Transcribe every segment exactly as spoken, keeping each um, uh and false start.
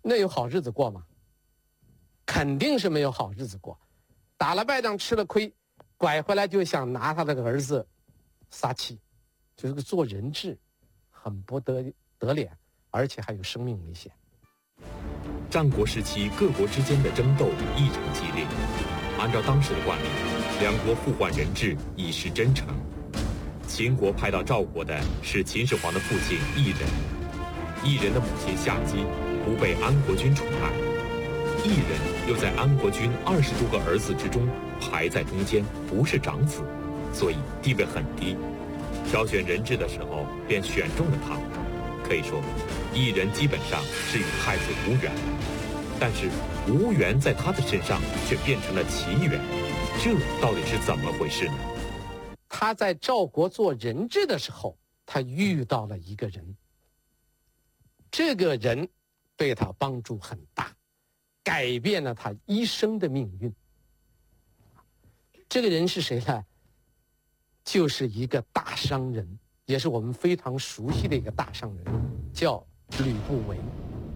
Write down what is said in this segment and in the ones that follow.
那有好日子过吗？肯定是没有好日子过。打了败仗吃了亏，拐回来就想拿他的儿子撒气，就是个做人质，很不得得脸，而且还有生命危险。 战国时期各国之间的争斗异常激烈，按照当时的惯例，两国互换人质以示真诚。秦国派到赵国的是秦始皇的父亲异人，异人的母亲夏姬不被安国君宠爱，异人又在安国君二十多个儿子之中排在中间，不是长子，所以地位很低。挑选人质的时候便选中了他。可以说，异人基本上是与太子无缘，但是无缘在他的身上却变成了奇缘，这到底是怎么回事呢？ 他在赵国做人质的时候，他遇到了一个人，这个人对他帮助很大，改变了他一生的命运。这个人是谁呢？就是一个大商人，也是我们非常熟悉的一个大商人，叫吕不韦。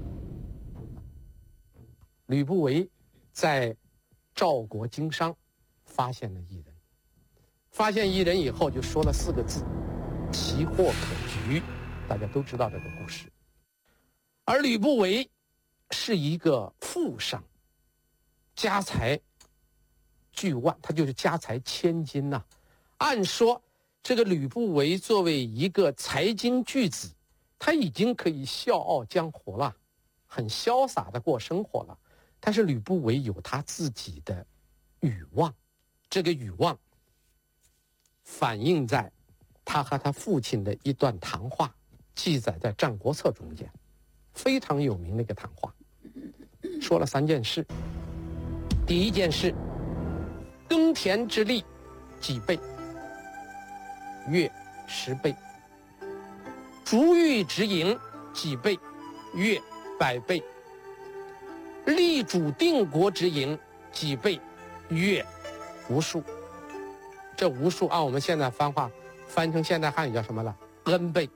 吕不韦在赵国经商，发现了异人。发现异人以后，就说了四个字：奇货可居。大家都知道这个故事。而吕不韦是一个富商，家财巨万，他就是家财千金呐、啊。按说，这个吕不韦作为一个财经巨子，他已经可以笑傲江湖了，很潇洒的过生活了。但是吕不韦有他自己的欲望，这个欲望反映在他和他父亲的一段谈话，记载在《战国策》中间，非常有名的一个谈话，说了三件事。第一件事，耕田之力几倍，月十倍；逐玉之营几倍，月百倍；立主定国之营几倍，月无数。这无数按我们现在翻话翻成现代汉语叫什么了 ？n 倍。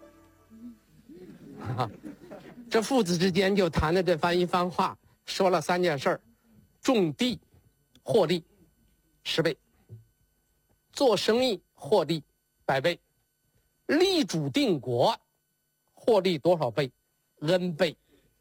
这父子之间就谈了这番一番话，说了三件事儿：种地获利十倍，做生意获利百倍，立主定国获利多少倍 ？n 倍。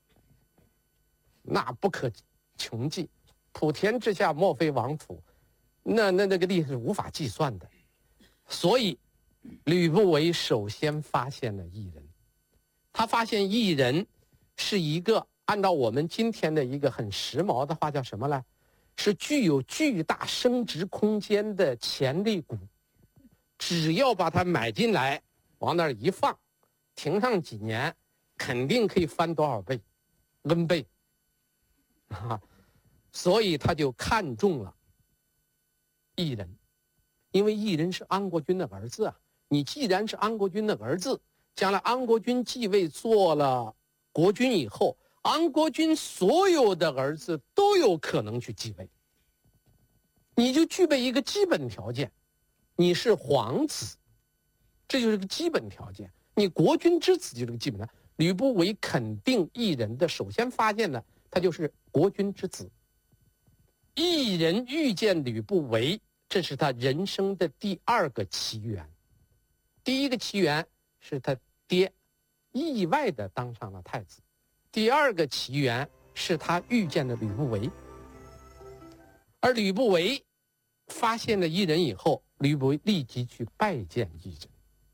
那不可穷尽，普天之下莫非王土。那那那个利是无法计算的，所以吕不韦首先发现了异人。他发现异人是一个按照我们今天的一个很时髦的话叫什么呢？是具有巨大升值空间的潜力股。只要把它买进来，往那儿一放，停上几年，肯定可以翻多少倍 ？n 倍。啊，所以他就看中了异人，因为异人是安国君的儿子啊。你既然是安国君的儿子，将来安国君继位做了国君以后，安国君所有的儿子都有可能去继位，你就具备一个基本条件，你是皇子，这就是个基本条件。你国君之子就是个基本条件。吕不韦肯定异人的，首先发现呢，他就是国君之子。异人遇见吕不韦，这是他人生的第二个奇缘。第一个奇缘是他爹意外的当上了太子，第二个奇缘是他遇见了吕不韦。而吕不韦发现了异人以后，吕不韦立即去拜见异人。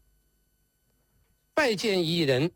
拜见异人，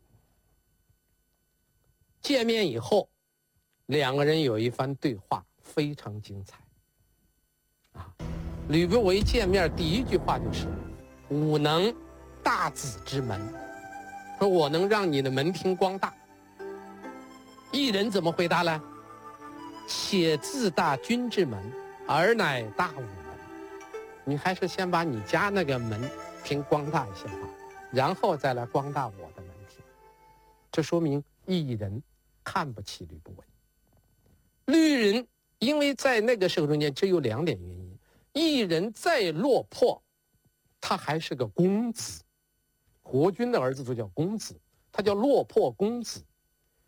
见面以后，两个人有一番对话，非常精彩。啊，吕不韦见面第一句话就是：“吾能大子之门。”说我能让你的门庭光大。异人怎么回答呢？且自大君之门，而乃大吾门。你还是先把你家那个门庭光大一些吧，然后再来光大我的门庭。这说明异人看不起吕不韦。吕人因为在那个时候中间只有两点原因：异人再落魄，他还是个公子，国君的儿子都叫公子，他叫落魄公子。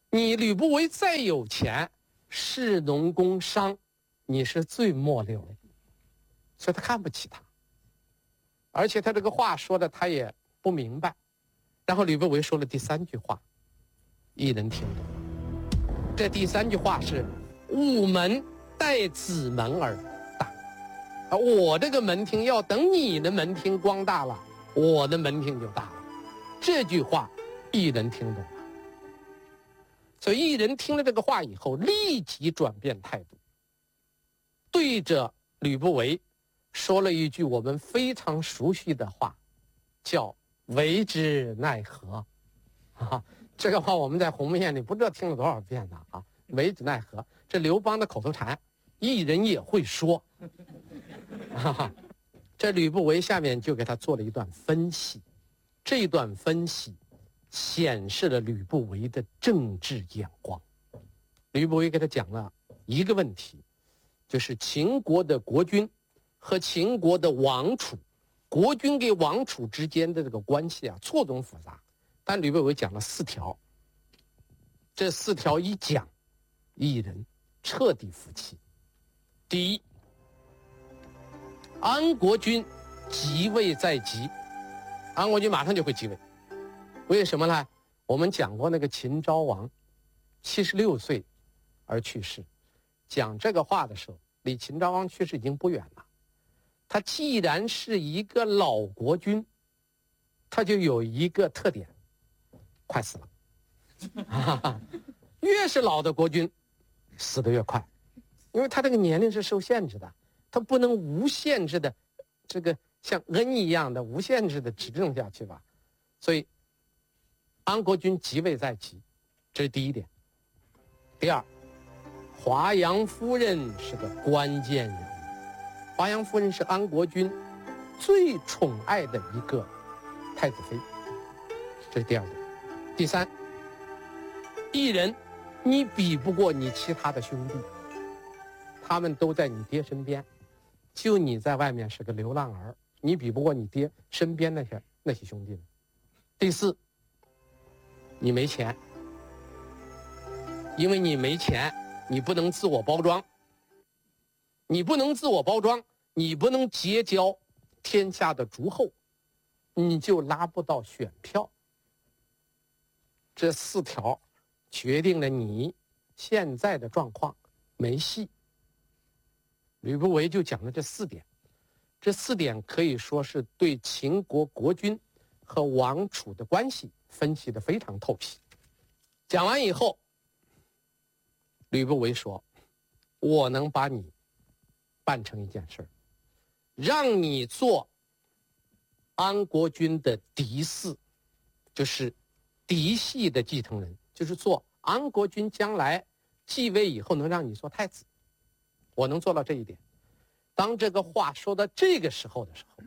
你吕不韦再有钱，士农工商，你是最末流的，所以他看不起他。而且他这个话说的他也不明白。然后吕不韦说了第三句话，一人听懂。这第三句话是吾门待子门而大，啊，我这个门庭要等你的门庭光大了，我的门庭就大了。这句话一人听懂了。所以一人听了这个话以后，立即转变态度，对着吕不韦说了一句我们非常熟悉的话，叫为之奈何。啊，这个话我们在鸿门宴里不知道听了多少遍呢啊！为之奈何，这刘邦的口头禅，一人也会说。啊，这吕不韦下面就给他做了一段分析，这段分析显示了吕不韦的政治眼光。吕不韦给他讲了一个问题，就是秦国的国君和秦国的王储，国君跟王储之间的这个关系啊，错综复杂。但吕不韦讲了四条，这四条一讲，一人彻底服气。第一，安国君即位在即，安国君马上就会即位。为什么呢？我们讲过那个秦昭王，七十六岁而去世。讲这个话的时候，离秦昭王去世已经不远了。他既然是一个老国君，他就有一个特点，快死了。越是老的国君，死得越快，因为他这个年龄是受限制的，他不能无限制的，这个像恩一样的无限制的执政下去吧。所以安国君即位在即，这是第一点。第二，华阳夫人是个关键人物。华阳夫人是安国君最宠爱的一个太子妃，这是第二点。第三，一人你比不过你其他的兄弟，他们都在你爹身边，就你在外面是个流浪儿，你比不过你爹身边那些那些兄弟们。第四，你没钱，因为你没钱，你不能自我包装，你不能自我包装，你不能结交天下的诸侯，你就拉不到选票。这四条决定了你现在的状况没戏。吕不韦就讲了这四点，这四点可以说是对秦国国君和王储的关系分析得非常透彻。讲完以后，吕不韦说，我能把你办成一件事，让你做安国君的嫡嗣，就是嫡系的继承人，就是做安国君将来继位以后能让你做太子，我能做到这一点。当这个话说到这个时候的时候，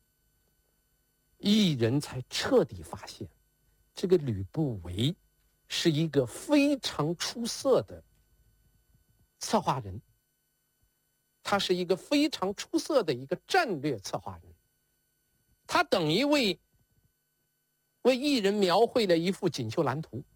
一人才彻底发现，这个吕不韦是一个非常出色的策划人，他是一个非常出色的一个战略策划人，他等于为为一人描绘了一幅锦绣蓝图。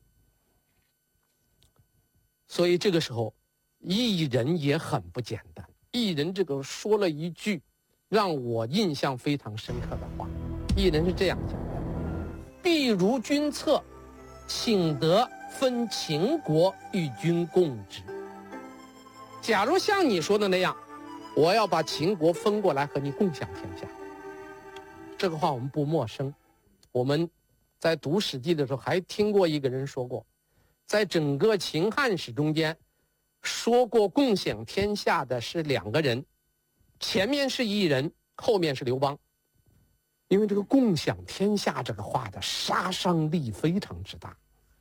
所以这个时候一人也很不简单，一人这个说了一句让我印象非常深刻的话。一人是这样讲的，必如君策，请得分秦国与君共之。假如像你说的那样，我要把秦国分过来和你共享天下。这个话我们不陌生，我们在读史记的时候还听过一个人说过，在整个秦汉史中间说过共享天下的是两个人，前面是一人，后面是刘邦。因为这个共享天下这个话的杀伤力非常之大，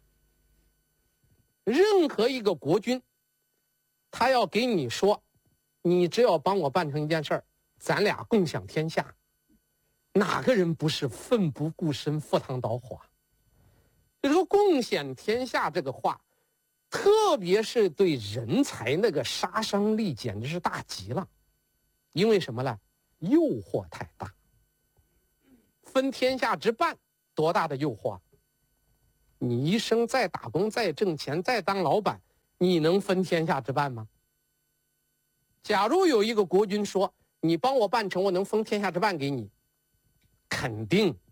任何一个国君他要给你说，你只要帮我办成一件事儿，咱俩共享天下，哪个人不是奋不顾身赴汤蹈火？就说共享天下这个话，特别是对人才那个杀伤力简直是大极了。因为什么呢？诱惑太大。分天下之半，多大的诱惑啊！ 你一生再打工、再挣钱、再当老板，你能分天下之半吗？假如有一个国君说，你帮我办成，我能封天下之半给你，肯定